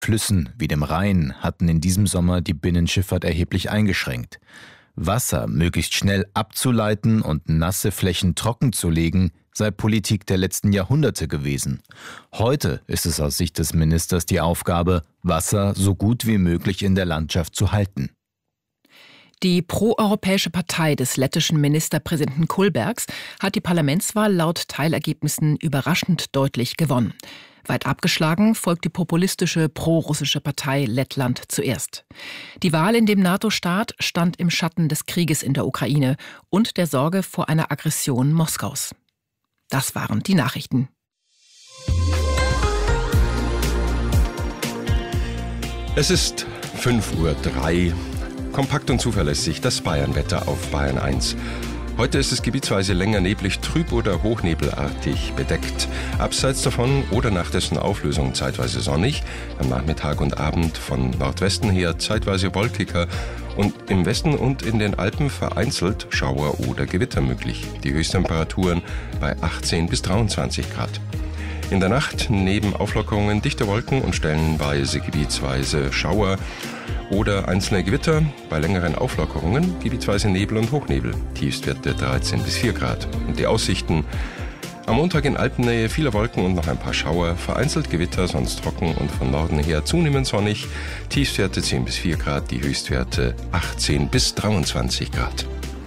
Flüssen wie dem Rhein hatten in diesem Sommer die Binnenschifffahrt erheblich eingeschränkt. Wasser möglichst schnell abzuleiten und nasse Flächen trocken zu legen, sei Politik der letzten Jahrhunderte gewesen. Heute ist es aus Sicht des Ministers die Aufgabe, Wasser so gut wie möglich in der Landschaft zu halten. Die proeuropäische Partei des lettischen Ministerpräsidenten Kullbergs hat die Parlamentswahl laut Teilergebnissen überraschend deutlich gewonnen. Weit abgeschlagen folgt die populistische prorussische Partei Lettland zuerst. Die Wahl in dem NATO-Staat stand im Schatten des Krieges in der Ukraine und der Sorge vor einer Aggression Moskaus. Das waren die Nachrichten. Es ist 5:03 Uhr. Kompakt und zuverlässig das Bayernwetter auf Bayern 1. Heute ist es gebietsweise länger neblig, trüb oder hochnebelartig bedeckt. Abseits davon oder nach dessen Auflösung zeitweise sonnig, am Nachmittag und Abend von Nordwesten her zeitweise wolkiger und im Westen und in den Alpen vereinzelt Schauer oder Gewitter möglich. Die Höchsttemperaturen bei 18 bis 23 Grad. In der Nacht neben Auflockerungen dichte Wolken und stellenweise gebietsweise Schauer oder einzelne Gewitter, bei längeren Auflockerungen gebietsweise Nebel und Hochnebel. Tiefstwerte 13 bis 4 Grad. Und die Aussichten: am Montag in Alpennähe viele Wolken und noch ein paar Schauer, vereinzelt Gewitter, sonst trocken und von Norden her zunehmend sonnig. Tiefstwerte 10 bis 4 Grad, die Höchstwerte 18 bis 23 Grad.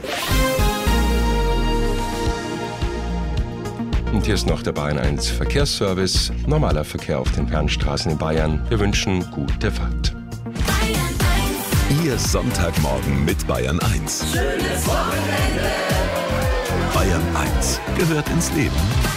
Und hier ist noch der Bayern 1 Verkehrsservice. Normaler Verkehr auf den Fernstraßen in Bayern. Wir wünschen gute Fahrt. Ihr Sonntagmorgen mit Bayern 1. Schönes Wochenende. Bayern 1 gehört ins Leben.